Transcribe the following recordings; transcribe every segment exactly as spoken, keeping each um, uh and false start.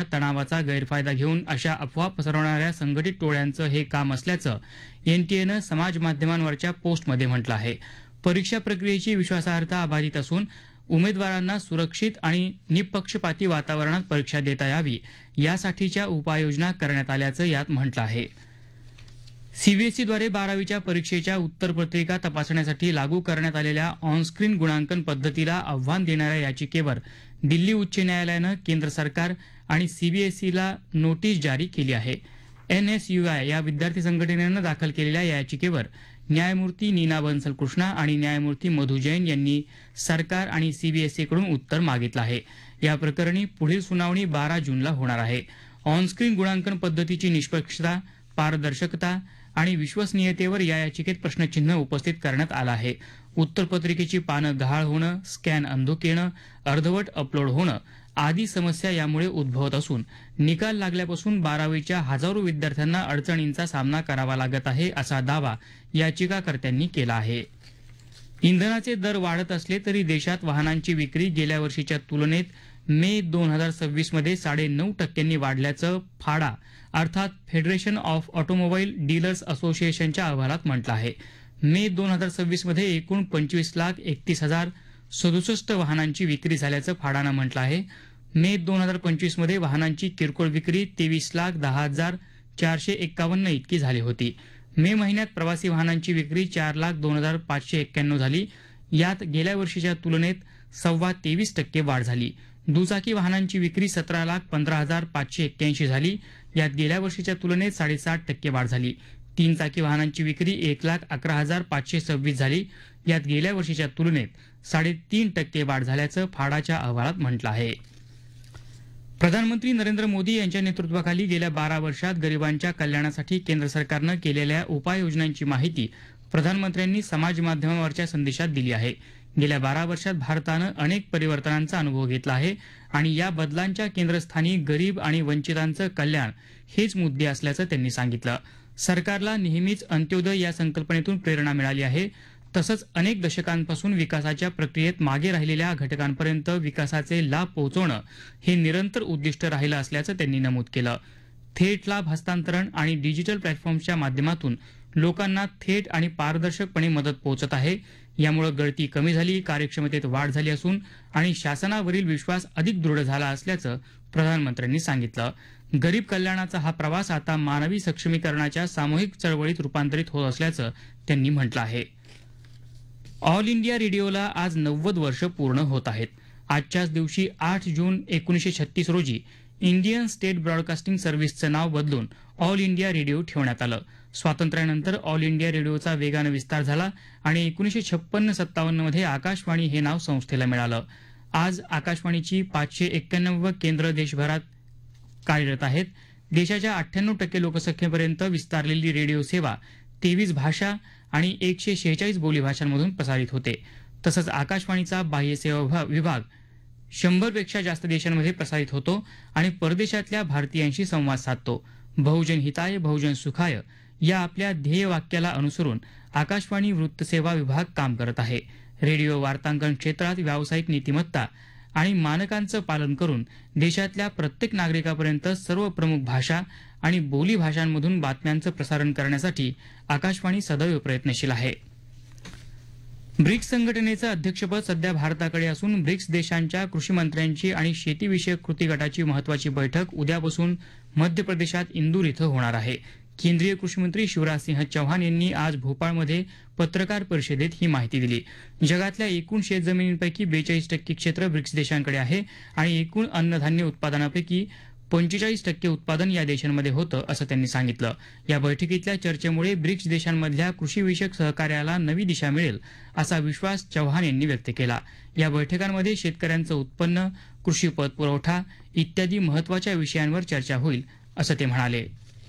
तणावाचा गैरफायदा घेऊन अशा अफवा पसरवणाऱ्या संघटित टोळ्यांचं हे काम असल्याचं एनटीएनं समाज माध्यमांवरच्या पोस्टमध्ये म्हटलं आहे. परीक्षा प्रक्रियेची विश्वासार्हता अबाधित असून उमेदवारांना सुरक्षित आणि निपक्षपाती वातावरणात परीक्षा देता यावी यासाठीच्या उपाययोजना करण्यात आल्याचं यात म्हटलं आहे. सीबीएसईद्वारे बारावीच्या परीक्षेच्या उत्तरपत्रिका तपासण्यासाठी लागू करण्यात आलेल्या ऑनस्क्रीन गुणांकन पद्धतीला आव्हान देणाऱ्या याचिकेवर दिल्ली उच्च न्यायालयानं केंद्र सरकार आणि सीबीएसईला नोटीस जारी केली आहे. एनएसयूआय या विद्यार्थी संघटनेनं दाखल केलेल्या या याचिकेवर न्यायमूर्ती नीना बन्सल कृष्णा आणि न्यायमूर्ती मधु जैन यांनी सरकार आणि सीबीएसईकडून उत्तर मागितलं आहे. या प्रकरणी पुढील सुनावणी बारा जूनला होणार आहे. ऑनस्क्रीन गुणांकन पद्धतीची निष्पक्षता, पारदर्शकता आणि विश्वसनीयतेवर या याचिकेत प्रश्नचिन्ह उपस्थित करण्यात आलं आहे. उत्तरपत्रिकेची पानं गहाळ होणं, स्कॅन अंधुक येणं, अर्धवट अपलोड होणं आदी समस्या यामुळे उद्भवत असून निकाल लागल्यापासून बारावीच्या हजारो विद्यार्थ्यांना अडचणींचा सामना करावा लागत आहे असा दावा याचिकाकर्त्यांनी केला आहे. इंधनाचे दर वाढत असले तरी देशात वाहनांची विक्री गेल्या वर्षीच्या तुलनेत मे दोन हजार सव्वीस मध्ये साडे नऊ टक्क्यांनी वाढल्याचं फाडा अर्थात फेडरेशन ऑफ ऑटोमोबाईल डीलर्स असोसिएशनच्या अहवालात म्हटलं आहे. मे दोन हजार सव्वीस मध्ये एकूण पंचवीस लाख एकतीस हजार सदुसष्ट वाहनांची विक्री झाल्याचं फाडानं म्हटलं आहे. मे दोन हजार पंचवीस मध्ये वाहनांची किरकोळ विक्री तेवीस लाख दहा हजार चारशे एक्कावन्न इतकी झाली होती. मे महिन्यात प्रवासी वाहनांची विक्री चार लाख दोन हजार पाचशे एक्क्याण्णव झाली. यात गेल्या वर्षीच्या तुलनेत सव्वा तेवीस टक्के वाढ झाली. दुचाकी वाहनांची विक्री सतरा लाख पंधरा हजार पाचशे एक्क्याऐंशी झाली. यात गेल्या वर्षीच्या तुलनेत साडेसात टक्के वाढ झाली. तीन चाकी वाहनांची विक्री एक लाख अकरा हजार पाचशे सव्वीस झाली. यात गेल्या वर्षीच्या तुलनेत साडेतीन टक्के वाढ झाल्याचं फाडाच्या अहवालात म्हटलं आहे. प्रधानमंत्री नरेंद्र मोदी यांच्या नेतृत्वाखाली गेल्या बारा वर्षात गरिबांच्या कल्याणासाठी केंद्र सरकारनं केलेल्या उपाययोजनांची माहिती प्रधानमंत्र्यांनी समाज माध्यमावरच्या संदेशात दिली आहे. गेल्या बारा वर्षात भारतानं अनेक परिवर्तनांचा अनुभव घेतला आहे आणि या बदलांच्या केंद्रस्थानी गरीब आणि वंचितांचं कल्याण हेच मुद्दे असल्याचं त्यांनी सांगितलं. सरकारला नेहमीच अंत्योदय या संकल्पनेतून प्रेरणा मिळाली आहे. तसंच अनेक दशकांपासून विकासाच्या प्रक्रियेत मागे राहिलेल्या घटकांपर्यंत विकासाचे लाभ पोहोचवणं हे निरंतर उद्दिष्ट राहिलं असल्याचं त्यांनी नमूद केलं. थेट लाभ हस्तांतरण आणि डिजिटल प्लॅटफॉर्मच्या माध्यमातून लोकांना थेट आणि पारदर्शकपणे मदत पोहोचत आहे. यामुळे गळती कमी झाली, कार्यक्षमतेत वाढ झाली असून आणि शासनावरील विश्वास अधिक दृढ झाला असल्याचं प्रधानमंत्र्यांनी सांगितलं. गरीब कल्याणाचा हा प्रवास आता मानवी सक्षमीकरणाच्या सामूहिक चळवळीत रूपांतरित होत असल्याचं त्यांनी म्हटलं आहे. ऑल इंडिया रेडिओला आज नव्वद वर्ष पूर्ण होत आहेत. आजच्याच दिवशी आठ जून एकोणीसशे छत्तीस रोजी इंडियन स्टेट ब्रॉडकास्टिंग सर्व्हिसचं नाव बदलून ऑल इंडिया रेडिओ ठेवण्यात आलं. स्वातंत्र्यानंतर ऑल इंडिया रेडिओचा वेगानं विस्तार झाला आणि एकोणीसशे छप्पन्न सत्तावन्न मध्ये आकाशवाणी हे नाव संस्थेला मिळालं. आज आकाशवाणीची पाचशे एक्क्याण्णव केंद्र देशभरात कार्यरत आहेत. देशाच्या अठ्ठ्याण्णव टक्के लोकसंख्येपर्यंत विस्तारलेली रेडिओ सेवा तेवीस भाषा आणि एकशे शेहेचाळीस बोलीभाषांमधून प्रसारित होते. तसंच आकाशवाणीचा बाह्यसेवा विभाग शंभरपेक्षा जास्त देशांमध्ये प्रसारित होतो आणि परदेशातल्या भारतीयांशी संवाद साधतो. बहुजन हिताय बहुजन सुखाय या आपल्या ध्येय वाक्याला अनुसरून आकाशवाणी वृत्तसेवा विभाग काम करत आहे. रेडिओ वार्तांकन क्षेत्रात व्यावसायिक नीतिमत्ता आणि मानकांचं पालन करून देशातल्या प्रत्येक नागरिकापर्यंत सर्व प्रमुख भाषा आणि बोली भाषांमधून बातम्यांचं प्रसारण करण्यासाठी आकाशवाणी सदैव प्रयत्नशील आहे. ब्रिक्स संघटनेचं अध्यक्षपद सध्या भारताकडे असून ब्रिक्स देशांच्या कृषी मंत्र्यांची आणि शेतीविषयक कृती गटाची महत्वाची बैठक उद्यापासून मध्य प्रदेशात इंदूर इथं होणार आहे. केंद्रीय कृषी मंत्री शिवराज सिंह चौहान यांनी आज भोपाळमध्ये पत्रकार परिषदेत ही माहिती दिली. जगातल्या एकूण शेतजमिनींपैकी बेचाळीस टक्के क्षेत्र ब्रिक्स देशांकडे आहे आणि एकूण अन्नधान्य उत्पादनापैकी पंचेचाळीस टक्के उत्पादन या देशांमध्ये होतं असं त्यांनी सांगितलं. या बैठकीतल्या चर्चेमुळे ब्रिक्स देशांमधल्या कृषीविषयक सहकार्याला नवी दिशा मिळेल असा विश्वास चौहान यांनी व्यक्त केला. या बैठकांमध्ये शेतकऱ्यांचं उत्पन्न, कृषी पतपुरवठा इत्यादी महत्वाच्या विषयांवर चर्चा होईल असं ते म्हणाले.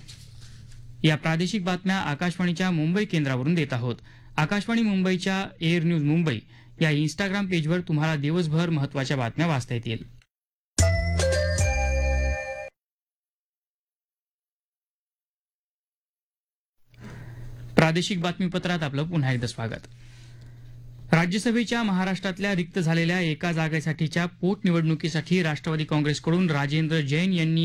या प्रादेशिक बातम्या आकाशवाणीच्या मुंबई केंद्रावरून देत आहोत. आकाशवाणी मुंबईच्या एअर न्यूज मुंबई या इन्स्टाग्राम पेजवर तुम्हाला दिवसभर महत्वाच्या बातम्या वाचता येतील. प्रादेशिक बातमीपत्रात आपलं पुन्हा एकदा स्वागत. राज्यसभेच्या महाराष्ट्रातल्या रिक्त झालेल्या एका जागेसाठीच्या पोटनिवडणुकीसाठी राष्ट्रवादी काँग्रेसकडून राजेंद्र जैन यांनी